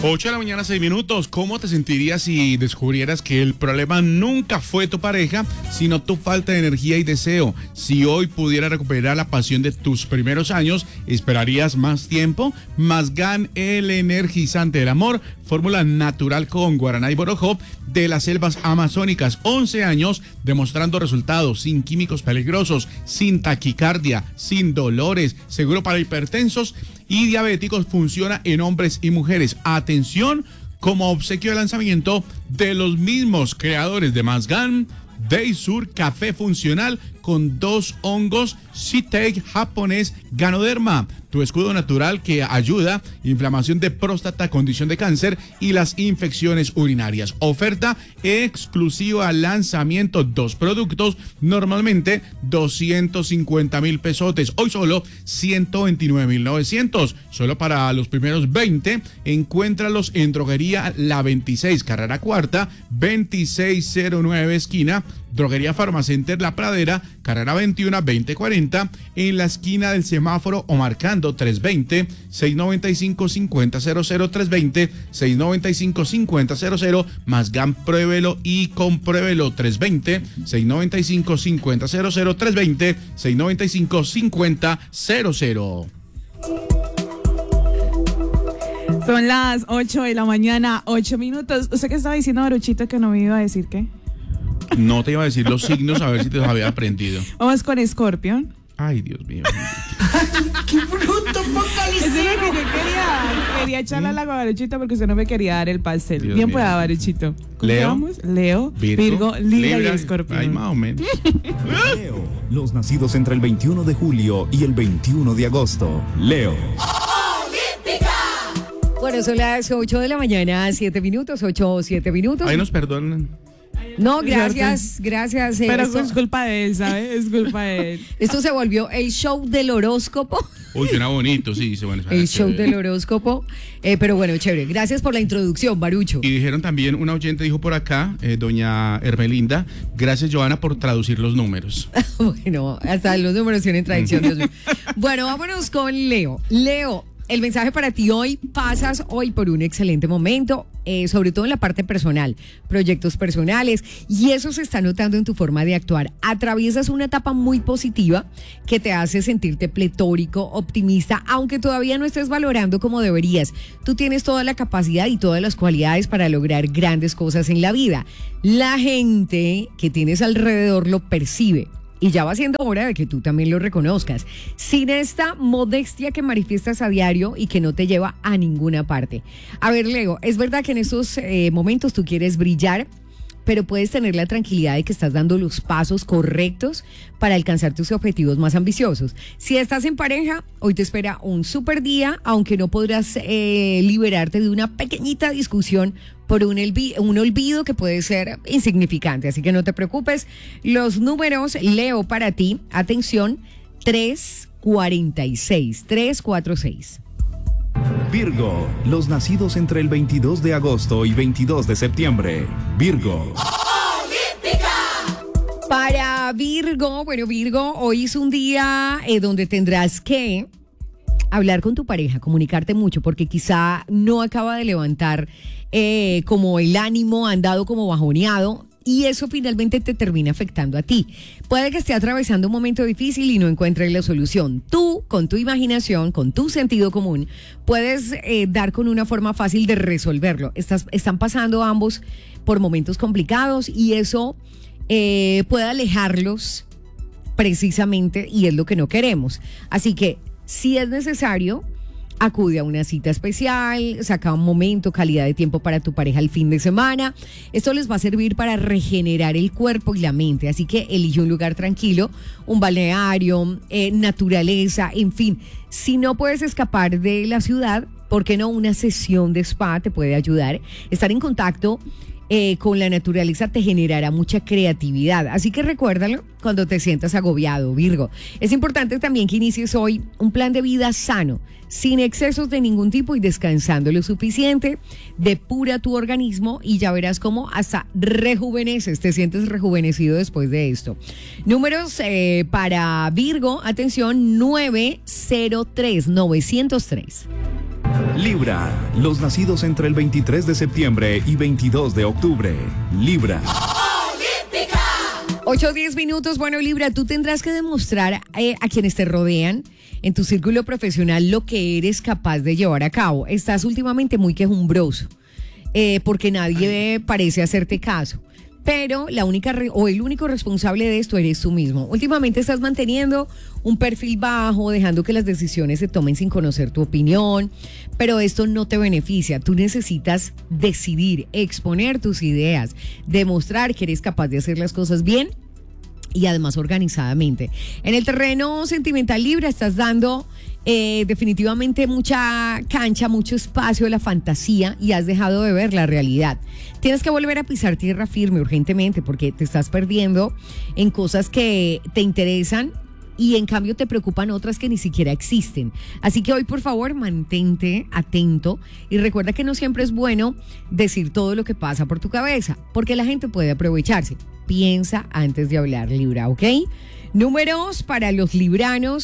8 de la mañana, 6 minutos. ¿Cómo te sentirías si descubrieras que el problema nunca fue tu pareja, sino tu falta de energía y deseo? Si hoy pudieras recuperar la pasión de tus primeros años, ¿esperarías más tiempo? Masgan, el energizante del amor, fórmula natural con guaraná y borojó de las selvas amazónicas. 11 años demostrando resultados, sin químicos peligrosos, sin taquicardia, sin dolores, seguro para hipertensos y diabéticos, funciona en hombres y mujeres. Atención, como obsequio de lanzamiento de los mismos creadores de Masgan, Daysur Café Funcional con 2 hongos Shiitake japonés Ganoderma, tu escudo natural que ayuda inflamación de próstata, condición de cáncer y las infecciones urinarias. Oferta exclusiva, lanzamiento, 2 productos, normalmente 250,000 pesotes, hoy solo 129,900, solo para los primeros 20. Encuéntralos en Droguería La 26, carrera cuarta, 2609 esquina, Droguería Farmacenter La Pradera, carrera 21, 2040, en la esquina del semáforo o marcando 320-695-5000, 320-695-5000, Masgan, pruébelo y compruébelo, 320-695-5000, 320-695-5000. Son las 8 de la mañana, 8 minutos. ¿Usted qué estaba diciendo, Baruchito, que no me iba a decir qué? No te iba a decir los signos, a ver si te los había aprendido. Vamos con Escorpión. Ay, Dios mío. ¡Qué bruto, Eso es lo que yo quería echarle a la Baruchito porque usted no me quería dar el pastel. Dios Bien mío. pueda, Baruchito. Leo, Leo, Virgo, Libra y Escorpión. Ay, más o menos. Leo, los nacidos entre el 21 de julio y el 21 de agosto. Leo. Bueno, son las 8 de la mañana, 7 minutos, 8 o 7 minutos. Ahí nos perdonan. No, gracias. Pero es culpa de él, ¿sabes? Es culpa de él. Esto se volvió el show del horóscopo. Uy, suena bonito, sí, bueno. El show del horóscopo. Pero bueno, chévere. Gracias por la introducción, Barucho. Y dijeron también, una oyente dijo por acá, doña Hermelinda, gracias, Joana, por traducir los números. Bueno, hasta los números tienen tradición, Dios mío. Bueno, vámonos con Leo. Leo, el mensaje para ti hoy: pasas hoy por un excelente momento, sobre todo en la parte personal, proyectos personales, y eso se está notando en tu forma de actuar. Atraviesas una etapa muy positiva que te hace sentirte pletórico, optimista, aunque todavía no estés valorando como deberías. Tú tienes toda la capacidad y todas las cualidades para lograr grandes cosas en la vida. La gente que tienes alrededor lo percibe. Y ya va siendo hora de que tú también lo reconozcas, sin esta modestia que manifiestas a diario y que no te lleva a ninguna parte. A ver, Leo, es verdad que en estos momentos tú quieres brillar, pero puedes tener la tranquilidad de que estás dando los pasos correctos para alcanzar tus objetivos más ambiciosos. Si estás en pareja, hoy te espera un súper día, aunque no podrás liberarte de una pequeñita discusión por un olvido que puede ser insignificante. Así que no te preocupes. Los números, Leo, para ti, atención, 346. Virgo, los nacidos entre el 22 de agosto y 22 de septiembre. Virgo. Para Virgo, bueno, Virgo, hoy es un día donde tendrás que hablar con tu pareja, comunicarte mucho, porque quizá no acaba de levantar como el ánimo, ha andado como bajoneado, y eso finalmente te termina afectando a ti. Puede que esté atravesando un momento difícil y no encuentres la solución. Tú, con tu imaginación, con tu sentido común, puedes dar con una forma fácil de resolverlo. Están pasando ambos por momentos complicados y eso puede alejarlos precisamente, y es lo que no queremos. Así que, si es necesario, acude a una cita especial, saca un momento, calidad de tiempo para tu pareja el fin de semana. Esto les va a servir para regenerar el cuerpo y la mente. Así que elige un lugar tranquilo, un balneario, naturaleza, en fin. Si no puedes escapar de la ciudad, ¿por qué no una sesión de spa te puede ayudar? Estar en contacto con la naturaleza te generará mucha creatividad. Así que recuérdalo cuando te sientas agobiado, Virgo. Es importante también que inicies hoy un plan de vida sano, sin excesos de ningún tipo y descansando lo suficiente. Depura tu organismo y ya verás cómo hasta rejuveneces, te sientes rejuvenecido después de esto. Números para Virgo, atención, 903. Libra, los nacidos entre el 23 de septiembre y 22 de octubre. Libra. 8:10 minutos. Bueno, Libra, tú tendrás que demostrar a quienes te rodean en tu círculo profesional lo que eres capaz de llevar a cabo. Estás últimamente muy quejumbroso, porque nadie parece hacerte caso. Pero la única el único responsable de esto eres tú mismo. Últimamente estás manteniendo un perfil bajo, dejando que las decisiones se tomen sin conocer tu opinión, pero esto no te beneficia. Tú necesitas decidir, exponer tus ideas, demostrar que eres capaz de hacer las cosas bien y además organizadamente. En el terreno sentimental, Libra, estás dando definitivamente mucha cancha, mucho espacio a la fantasía y has dejado de ver la realidad. Tienes que volver a pisar tierra firme urgentemente porque te estás perdiendo en cosas que te interesan y en cambio te preocupan otras que ni siquiera existen. Así que hoy, por favor, mantente atento y recuerda que no siempre es bueno decir todo lo que pasa por tu cabeza, porque la gente puede aprovecharse. Piensa antes de hablar, Libra, ¿ok? Números para los libranos: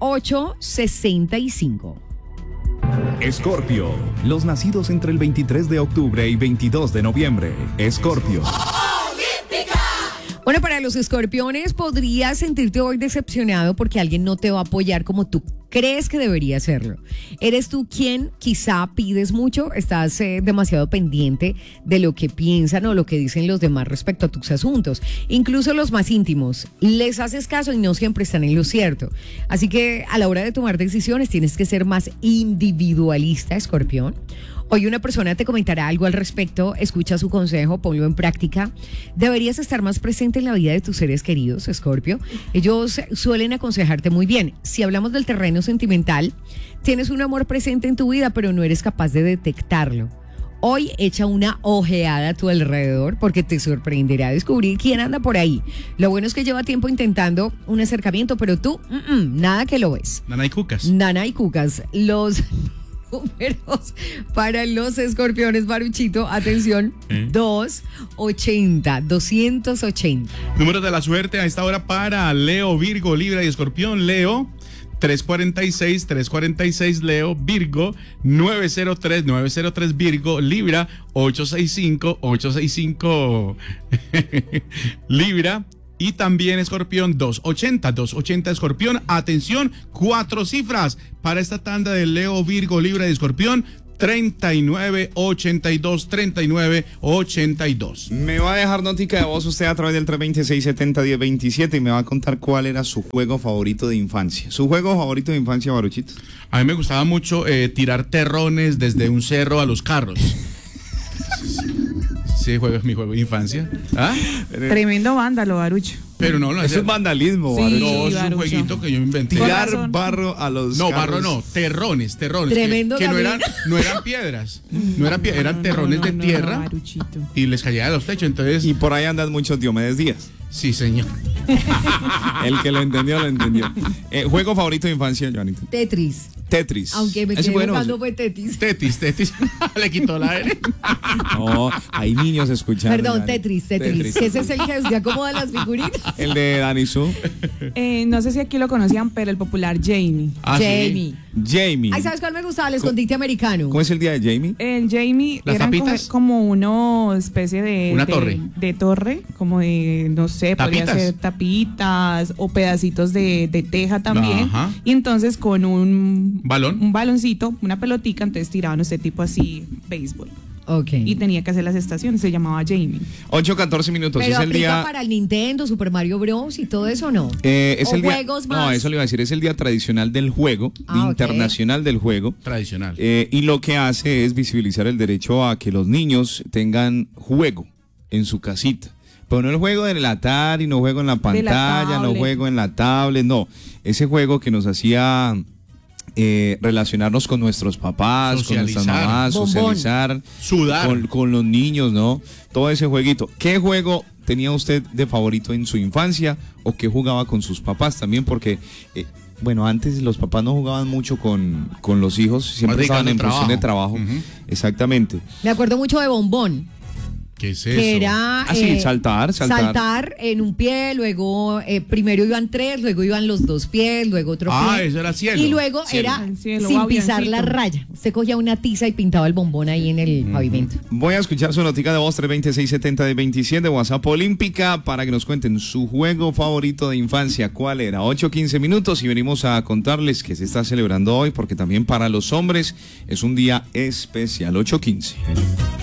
865. Escorpio, los nacidos entre el 23 de octubre y 22 de noviembre. Escorpio. Bueno, para los escorpiones podrías sentirte hoy decepcionado porque alguien no te va a apoyar como tú crees que debería hacerlo. Eres tú quien quizá pides mucho, estás demasiado pendiente de lo que piensan o lo que dicen los demás respecto a tus asuntos. Incluso los más íntimos, les haces caso y no siempre están en lo cierto. Así que a la hora de tomar decisiones tienes que ser más individualista, Escorpión. Hoy una persona te comentará algo al respecto, escucha su consejo, ponlo en práctica. Deberías estar más presente en la vida de tus seres queridos, Escorpio. Ellos suelen aconsejarte muy bien. Si hablamos del terreno sentimental, tienes un amor presente en tu vida, pero no eres capaz de detectarlo. Hoy echa una ojeada a tu alrededor porque te sorprenderá descubrir quién anda por ahí. Lo bueno es que lleva tiempo intentando un acercamiento, pero tú, nada que lo ves. Nana y cucas. Nana y cucas. Los números para los escorpiones, Baruchito, atención, 280. Números de la suerte a esta hora para Leo, Virgo, Libra y Escorpión. Leo, 346, Leo, Virgo, 903, Virgo, Libra, 865, Libra. Y también Escorpión, 280 Escorpión. Atención, 4 cifras para esta tanda de Leo, Virgo, Libra y Escorpión. 3982. Me va a dejar notica de voz usted a través del 326-70-1027 y me va a contar cuál era su juego favorito de infancia. ¿Su juego favorito de infancia, Baruchito? A mí me gustaba mucho tirar terrones desde un cerro a los carros. Ese juego es mi juego de infancia. ¿Ah? Tremendo vándalo, Barucho. Pero no, eso es vandalismo, Sí, Barucho. No, es un Barucho. jueguito que yo inventé. Tirar barro a los No, carros. barro no, terrones. Tremendo que no David. eran piedras. Eran terrones de tierra Baruchito. y les caía de los techos. Entonces, Y por ahí andan muchos Diomedes Díaz. sí, señor. El que lo entendió, lo entendió. Juego favorito de infancia, Joanita. Tetris. Tetris. Aunque me Es quedé bueno. jugando fue Tetris. Tetis. Le quitó la R. No, hay niños escuchando. Perdón, Joanita. Tetris. Que ese es el que usted acomoda las figuritas. El de Dani Su. No sé si aquí lo conocían, pero el popular Jamie. Ah, Jamie. Jamie. Ay, ¿sabes cuál me gustaba? El escondite americano. ¿Cómo es el día de Jamie? El Jamie ¿Las eran tapitas? como una especie de... Una de- torre. De torre, como de, no sé, podría ¿Tapitas? ser tapitas o pedacitos de teja también. Ajá. Y entonces con un baloncito, una pelotica, entonces tiraban este tipo así, béisbol. Ok. Y tenía que hacer las estaciones, se llamaba Jamie. 8:14 minutos. Pero es el aplica día. para el Nintendo, Super Mario Bros. Y todo eso, ¿no? Es o el día. juegos No, más. eso le iba a decir. Es el día tradicional del juego, Ah, ok. internacional del juego. Tradicional. Y lo que hace es visibilizar el derecho a que los niños tengan juego en su casita. Pero no el juego del Atari, no juego en la pantalla, no tablet. juego en la tablet, no. Ese juego que nos hacía relacionarnos con nuestros papás, con nuestras Socializar. mamás, Bombón. socializar, Sudar. con los niños, ¿no? Todo ese jueguito. ¿Qué juego tenía usted de favorito en su infancia o qué jugaba con sus papás también? Porque, bueno, antes los papás no jugaban mucho con los hijos, siempre Más estaban en dedicado al función de trabajo. Ujú. Exactamente. Me acuerdo mucho de Bombón. ¿Qué es eso? que era sí, saltar. saltar en un pie, luego primero iban 3, luego iban los 2 pies, luego otro pie. Eso era cielo. Y luego Cielo. era El cielo, sin avioncito. pisar la raya. Usted cogía una tiza y pintaba el bombón ahí en el pavimento. Voy a escuchar su notica de voz 32670 de 27 WhatsApp Olímpica para que nos cuenten su juego favorito de infancia. ¿Cuál era? 8:15 minutos y venimos a contarles que se está celebrando hoy porque también para los hombres es un día especial. 8:15.